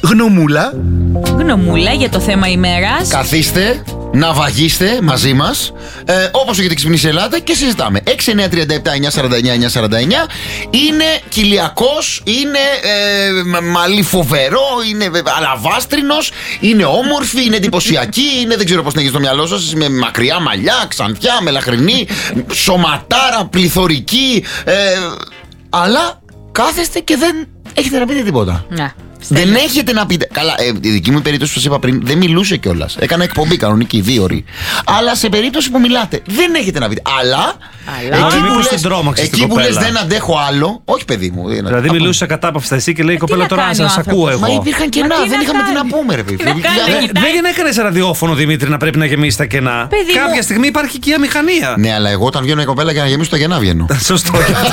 γνωμούλα. Γνωμούλα για το θέμα ημέρας. Καθίστε, να βαγίστε μαζί μας. Όπως έχετε ξυπνήσει, ελάτε και συζητάμε. 6-9-37-949-949. Είναι κοιλιακός, είναι μαλλί φοβερό, είναι αλαβάστρινος, είναι όμορφη, είναι εντυπωσιακή, είναι δεν ξέρω πώς να έχει στο μυαλό σας, με μακριά μαλλιά, ξανθιά, μελαχρινή, σωματάρα, πληθωρική. Αλλά κάθεστε και δεν έχετε να πείτε τίποτα. Ναι. Δεν έχετε να πείτε. Καλά, η δική μου περίπτωση που σας είπα πριν δεν μιλούσε κιόλας. Έκανα εκπομπή κανονική, 2 ώρες. Αλλά σε περίπτωση που μιλάτε, δεν έχετε να πείτε. Αλλά εκεί που λες δεν αντέχω άλλο. Όχι, παιδί μου. Δηλαδή μιλούσε κατάπαυστα εσύ και λέει η κοπέλα τώρα να σας ακούω εγώ. Μα υπήρχαν κενά, δεν είχαμε τι να πούμε, ρε παιδί. Δεν έκανες ραδιόφωνο, Δημήτρη, να πρέπει να γεμίσει τα κενά. Κάποια στιγμή υπάρχει και η αμηχανία. Ναι, αλλά εγώ όταν βγαίνω η κοπέλα για να γεμίσω τα κενά βγαίνω. Σωστό.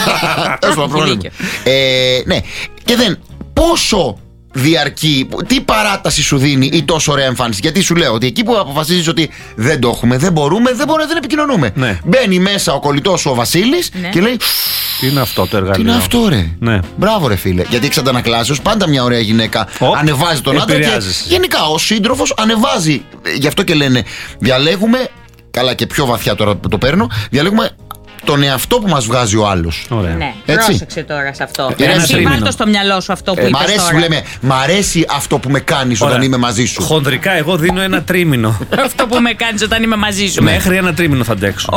Ναι, και δεν. Πόσο διαρκεί, τι παράταση σου δίνει η τόσο ωραία εμφάνιση? Γιατί σου λέω ότι εκεί που αποφασίζεις ότι δεν το έχουμε, δεν μπορούμε, δεν επικοινωνούμε. Ναι. Μπαίνει μέσα ο κολλητός σου ο Βασίλης και λέει: τι είναι αυτό το εργαλείο? Τι είναι αυτό, ρε? Ναι. Μπράβο, ρε φίλε. Γιατί εξ αντανακλάσεως πάντα μια ωραία γυναίκα ανεβάζει τον άντρα και γενικά ο σύντροφος ανεβάζει. Γι' αυτό και λένε: διαλέγουμε, καλά και πιο βαθιά τώρα το παίρνω, διαλέγουμε τον εαυτό που μας βγάζει ο άλλος. Ναι, έτσι. Πρόσεξε τώρα σε αυτό. Εσύ πάρ' το στο μυαλό σου αυτό που είπες τώρα. Μ' αρέσει αυτό που με κάνεις όταν είμαι μαζί σου. Χονδρικά εγώ δίνω 1 τρίμηνο. Αυτό που με κάνεις όταν είμαι μαζί σου. Μέχρι 1 τρίμηνο θα αντέξω.